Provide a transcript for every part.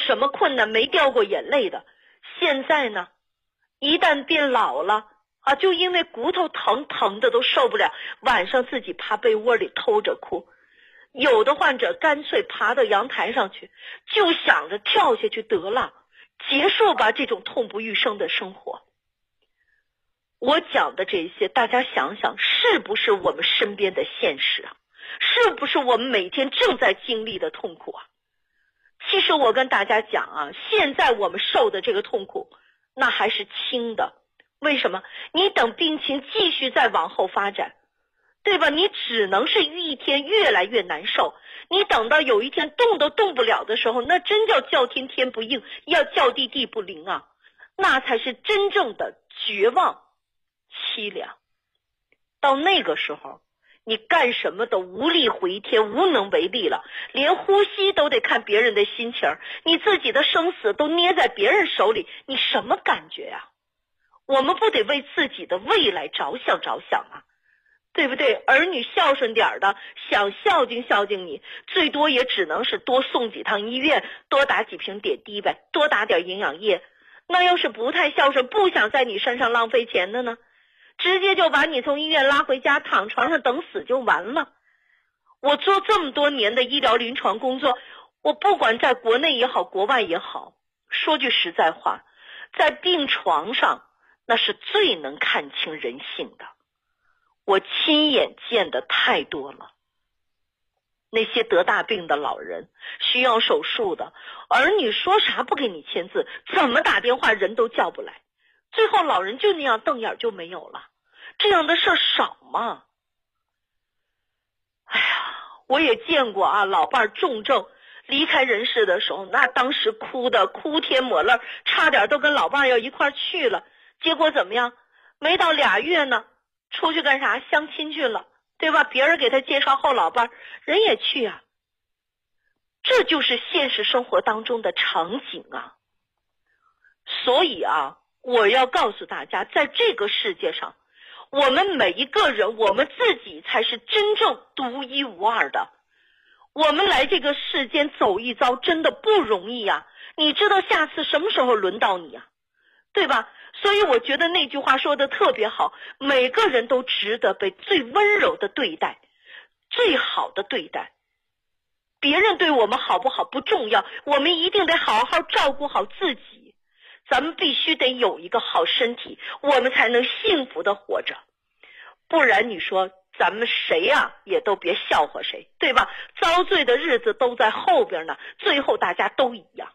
什么困难没掉过眼泪的，现在呢，一旦变老了啊，就因为骨头疼的都受不了，晚上自己趴被窝里偷着哭。有的患者干脆爬到阳台上去，就想着跳下去得了，结束吧这种痛不欲生的生活。我讲的这些，大家想想，是不是我们身边的现实啊？是不是我们每天正在经历的痛苦啊？其实我跟大家讲啊，现在我们受的这个痛苦，那还是轻的。为什么？你等病情继续再往后发展，对吧？你只能是一天越来越难受。你等到有一天动都动不了的时候，那真叫天天不应，要叫地不灵啊！那才是真正的绝望、凄凉。到那个时候，你干什么都无力回天，无能为力了，连呼吸都得看别人的心情，你自己的生死都捏在别人手里，你什么感觉呀？我们不得为自己的未来着想啊，对不对？儿女孝顺点的，想孝敬你，最多也只能是多送几趟医院，多打几瓶点滴呗，多打点营养液。那要是不太孝顺，不想在你身上浪费钱的呢，直接就把你从医院拉回家，躺床上等死就完了。我做这么多年的医疗临床工作，我不管在国内也好，国外也好，说句实在话，在病床上那是最能看清人性的。我亲眼见的太多了，那些得大病的老人，需要手术的，儿女说啥不给你签字，怎么打电话人都叫不来，最后老人就那样瞪眼就没有了。这样的事少吗？哎呀，我也见过啊，老伴重症离开人世的时候，那当时哭的哭天抹泪，差点都跟老伴要一块去了。结果怎么样？没到2月呢，出去干啥？相亲去了，对吧？别人给他介绍后老伴，人也去啊。这就是现实生活当中的场景啊。所以啊，我要告诉大家，在这个世界上，我们每一个人，我们自己才是真正独一无二的。我们来这个世间走一遭真的不容易啊，你知道下次什么时候轮到你啊，对吧？所以我觉得那句话说的特别好，每个人都值得被最温柔的对待，最好的对待。别人对我们好不好不重要，我们一定得好好照顾好自己。咱们必须得有一个好身体，我们才能幸福的活着。不然你说咱们谁呀也都别笑话谁，对吧？遭罪的日子都在后边呢，最后大家都一样。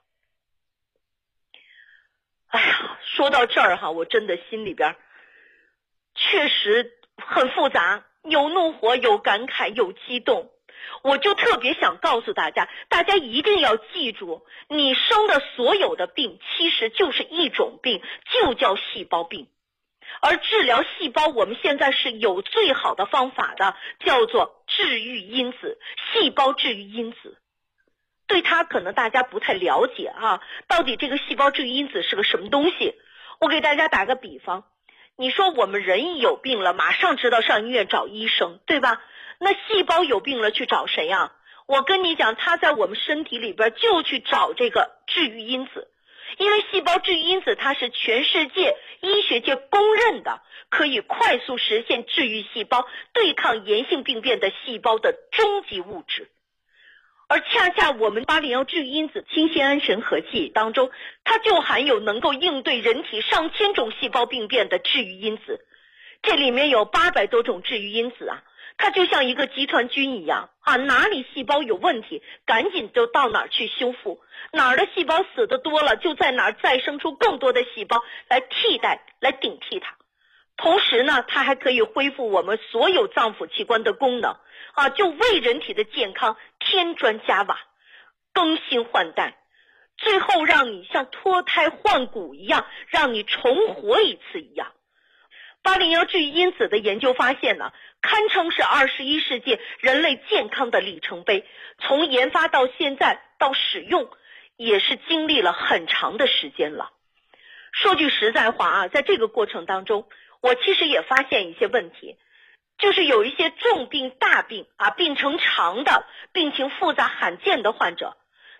哎呀，说到这儿哈，我真的心里边确实很复杂，有怒火，有感慨，有激动。我就特别想告诉大家，大家一定要记住，你生的所有的病其实就是一种病，就叫细胞病。而治疗细胞，我们现在是有最好的方法的，叫做治愈因子，细胞治愈因子。对它可能大家不太了解啊，到底这个细胞治愈因子是个什么东西？我给大家打个比方，你说我们人一有病了，马上知道上医院找医生，对吧？那细胞有病了去找谁啊？我跟你讲，它在我们身体里边就去找这个治愈因子。因为细胞治愈因子它是全世界医学界公认的可以快速实现治愈细胞、对抗炎性病变的细胞的终极物质。而恰恰我们801治愈因子氢酰胺神合剂当中，它就含有能够应对人体上千种细胞病变的治愈因子。这里面有800多种治愈因子啊，它就像一个集团军一样啊，哪里细胞有问题，赶紧就到哪儿去修复，哪儿的细胞死的多了，就在哪儿再生出更多的细胞来替代，来顶替它。同时呢，它还可以恢复我们所有脏腑器官的功能啊，就为人体的健康添砖加瓦，更新换代，最后让你像脱胎换骨一样，让你重活一次一样。801治愈因子的研究发现呢，堪称是21世纪人类健康的里程碑。从研发到现在到使用，也是经历了很长的时间了。说句实在话啊，在这个过程当中，我其实也发现一些问题，就是有一些重病大病啊，病程长的、病情复杂罕见的患者，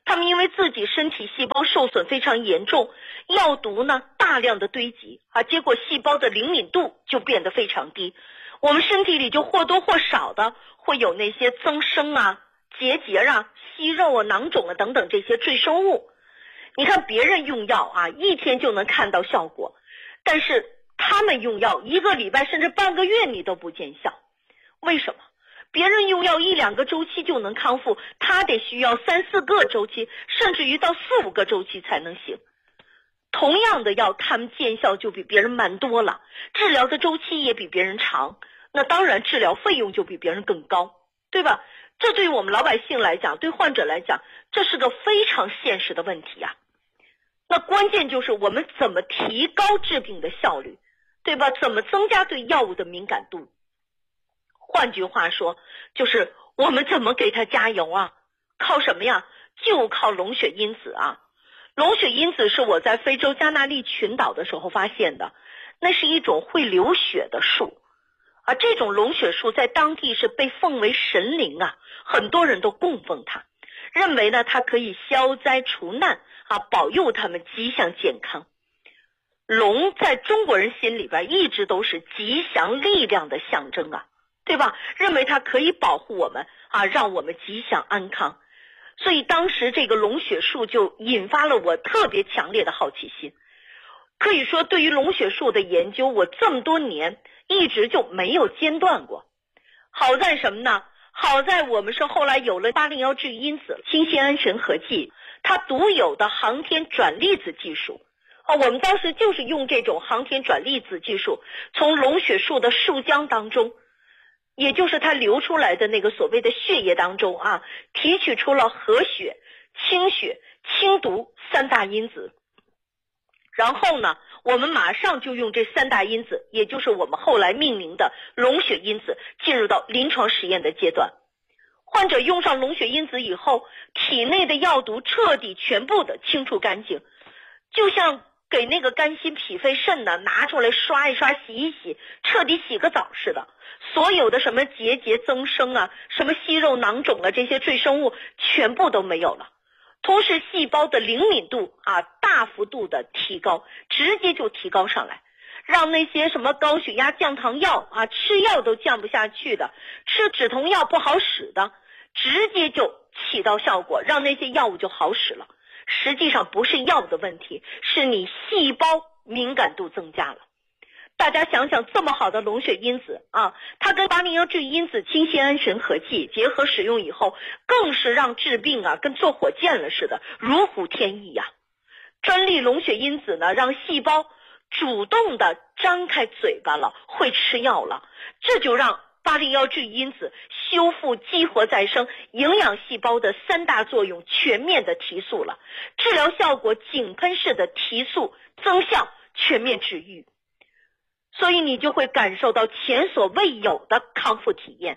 他们因为自己身体细胞受损非常严重，药毒呢大量的堆积结果细胞的灵敏度就变得非常低，我们身体里就或多或少的会有那些增生结节息肉囊肿等等这些赘生物。你看别人用药一天就能看到效果，但是他们用药1个礼拜甚至半个月你都不见效。为什么？别人用药1、2个周期就能康复，他得需要3、4个周期，甚至于到4、5个周期才能行。同样的药，他们见效就比别人慢多了，治疗的周期也比别人长，那当然治疗费用就比别人更高，对吧？这对于我们老百姓来讲，对患者来讲，这是个非常现实的问题那关键就是我们怎么提高治病的效率，对吧？怎么增加对药物的敏感度？换句话说，就是我们怎么给它加油靠什么呀？就靠龙血因子龙血因子是我在非洲加那利群岛的时候发现的，那是一种会流血的树这种龙血树在当地是被奉为神灵很多人都供奉它，认为呢它可以消灾除难保佑他们吉祥健康。龙在中国人心里边一直都是吉祥力量的象征对吧？认为它可以保护我们让我们吉祥安康。所以当时这个龙血树就引发了我特别强烈的好奇心。可以说对于龙血树的研究，我这么多年一直就没有间断过。好在什么呢？好在我们是后来有了801治愈因子氢酰胺神合剂，它独有的航天转粒子技术我们当时就是用这种航天转粒子技术，从龙血树的树浆当中，也就是它流出来的那个所谓的血液当中提取出了和血、清血、清毒3大因子。然后呢，我们马上就用这3大因子，也就是我们后来命名的龙血因子，进入到临床实验的阶段。患者用上龙血因子以后，体内的药毒彻底全部的清除干净，就像给那个肝心脾肺肾拿出来刷一刷洗一洗，彻底洗个澡似的。所有的什么结节增生什么息肉囊肿这些赘生物全部都没有了。同时细胞的灵敏度大幅度的提高，直接就提高上来，让那些什么高血压降糖药吃药都降不下去的，吃止痛药不好使的，直接就起到效果，让那些药物就好使了。实际上不是药的问题，是你细胞敏感度增加了。大家想想，这么好的龙血因子它跟801治愈因子氢酰胺神合剂结合使用以后，更是让治病跟坐火箭了似的，如虎添翼专利龙血因子呢，让细胞主动的张开嘴巴了，会吃药了，这就让801治愈因子修复激活再生营养细胞的3大作用全面的提速了，治疗效果井喷式的提速增效，全面治愈。所以你就会感受到前所未有的康复体验。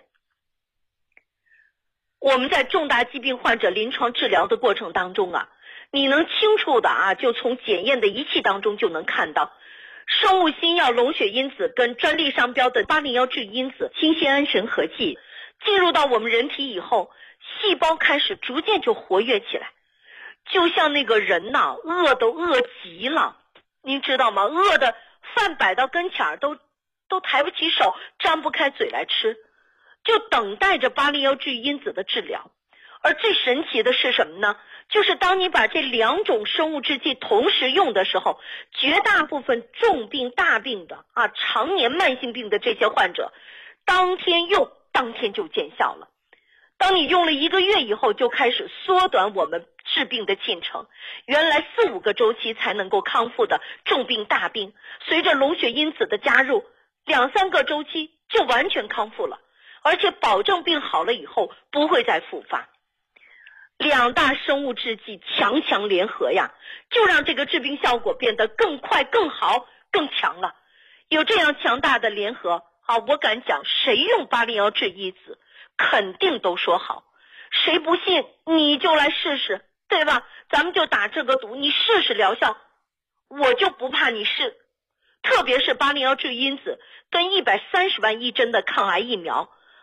我们在重大疾病患者临床治疗的过程当中你能清楚的就从检验的仪器当中就能看到，生物新药龙血因子跟专利商标的801治愈因子氢酰胺神合剂进入到我们人体以后，细胞开始逐渐就活跃起来，就像那个人饿都饿极了，您知道吗？饿的饭摆到跟前都抬不起手，张不开嘴来吃，就等待着801治愈因子的治疗。而最神奇的是什么呢？就是当你把这2种生物制剂同时用的时候，绝大部分重病大病的常年慢性病的这些患者，当天用当天就见效了。当你用了1个月以后，就开始缩短我们治病的进程，原来4、5个周期才能够康复的重病大病，随着龙血因子的加入，2、3个周期就完全康复了，而且保证病好了以后不会再复发。2大生物制剂强强联合就让这个治病效果变得更快、更好、更强了。有这样强大的联合我敢讲，谁用801治愈因子肯定都说好。谁不信你就来试试，对吧？咱们就打这个赌，你试试疗效，我就不怕你试。特别是801治愈因子跟130万1针的抗癌疫苗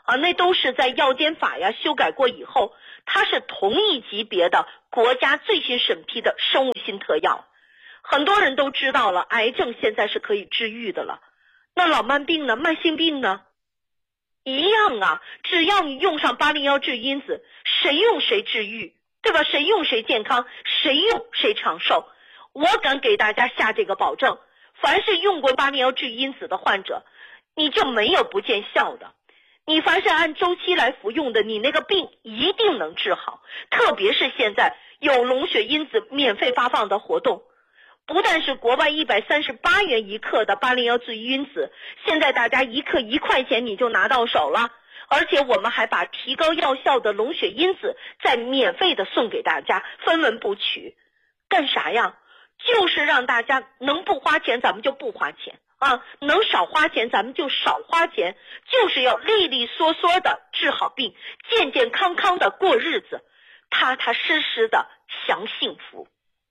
啊，那都是在药监法呀修改过以后，它是同一级别的国家最新审批的生物新特药。很多人都知道了，癌症现在是可以治愈的了。那老慢病呢？慢性病呢？一样啊，只要你用上801治愈因子，谁用谁治愈，对吧？谁用谁健康，谁用谁长寿。我敢给大家下这个保证，凡是用过801治愈因子的患者，你就没有不见效的。你凡是按周期来服用的，你那个病一定能治好。特别是现在有龙血因子免费发放的活动，不但是国外138元一克的801治愈因子，现在大家一克1块钱你就拿到手了，而且我们还把提高药效的龙血因子再免费的送给大家，分文不取。干啥呀？就是让大家能不花钱咱们就不花钱啊，能少花钱咱们就少花钱，就是要利利索索的治好病，健健康康的过日子，踏踏实实的享幸福。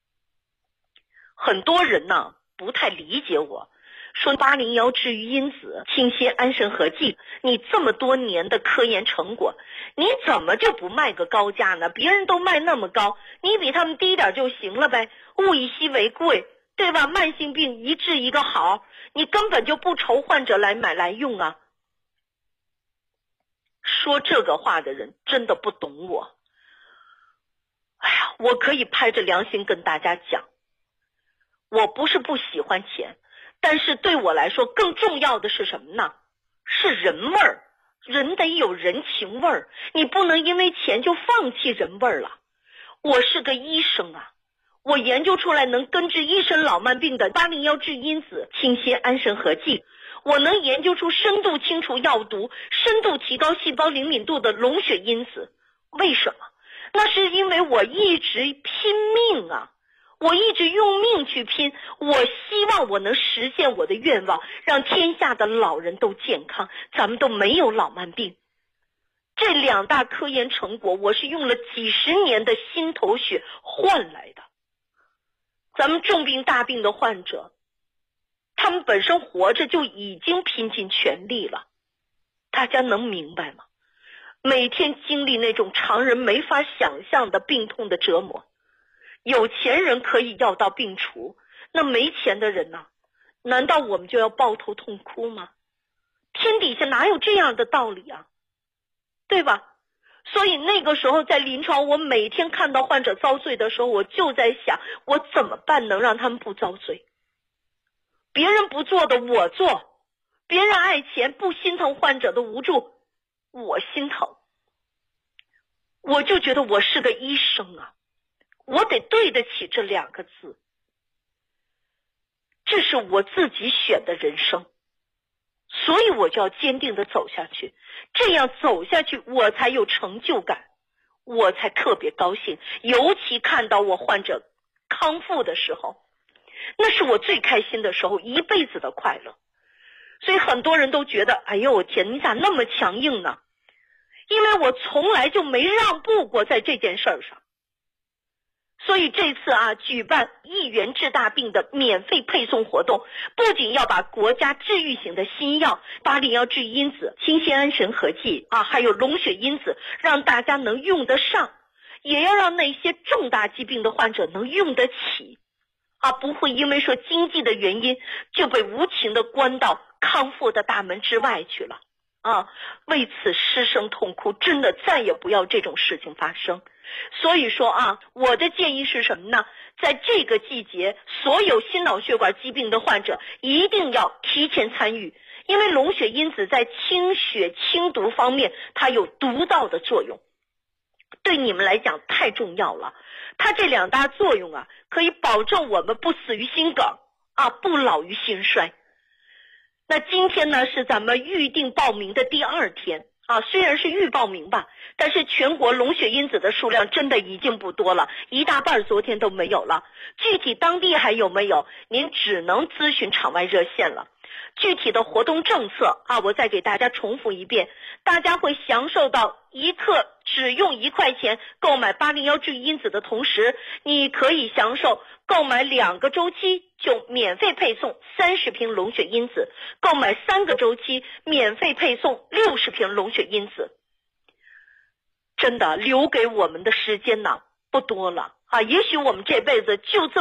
很多人呢不太理解我，说801治愈因子、清疖安神合剂，你这么多年的科研成果，你怎么就不卖个高价呢？别人都卖那么高，你比他们低点就行了呗，物以稀为贵，对吧？慢性病一治一个好，你根本就不愁患者来买来用啊。说这个话的人真的不懂我。哎呀，我可以拍着良心跟大家讲，我不是不喜欢钱，但是对我来说更重要的是什么呢？是人味儿，人得有人情味儿，你不能因为钱就放弃人味儿了。我是个医生啊，我研究出来能根治一身老慢病的801治因子、清疖安神合剂，我能研究出深度清除药毒、深度提高细胞灵敏度的龙血因子。为什么？那是因为我一直拼命啊，我一直用命去拼，我希望我能实现我的愿望，让天下的老人都健康，咱们都没有老慢病。这2大科研成果，我是用了几十年的心头血换来的。咱们重病大病的患者，他们本身活着就已经拼尽全力了，大家能明白吗？每天经历那种常人没法想象的病痛的折磨，有钱人可以药到病除，那没钱的人呢？难道我们就要抱头痛哭吗？天底下哪有这样的道理啊？对吧？所以那个时候在临床，我每天看到患者遭罪的时候，我就在想，我怎么办能让他们不遭罪？别人不做的我做，别人爱钱不心疼患者的无助，我心疼。我就觉得我是个医生啊，我得对得起这2个字。这是我自己选的人生，所以我就要坚定地走下去，这样走下去我才有成就感，我才特别高兴。尤其看到我患者康复的时候，那是我最开心的时候，一辈子的快乐。所以很多人都觉得，哎呦我天，你咋那么强硬呢？因为我从来就没让步过在这件事儿上。所以这次啊，举办1元治大病的免费配送活动，不仅要把国家治愈型的新药801治愈因子、清疖安神合剂啊，还有龙血因子让大家能用得上，也要让那些重大疾病的患者能用得起啊，不会因为说经济的原因就被无情的关到康复的大门之外去了啊！为此失声痛哭，真的再也不要这种事情发生。所以说啊，我的建议是什么呢？在这个季节，所有心脑血管疾病的患者一定要提前参与，因为龙血因子在清血清毒方面它有独到的作用，对你们来讲太重要了。它这2大作用啊，可以保证我们不死于心梗啊，不老于心衰。那今天呢是咱们预定报名的第2天啊，虽然是预报名吧，但是全国龙血因子的数量真的已经不多了，一大半昨天都没有了。具体当地还有没有，您只能咨询场外热线了。 具体的活动政策啊，我再给大家重复一遍，大家会享受到一克只用1块钱购买801治愈因子的同时，你可以享受购买2个周期就免费配送30瓶龙血因子，购买3个周期免费配送60瓶龙血因子。真的留给我们的时间呢不多了啊，也许我们这辈子就这么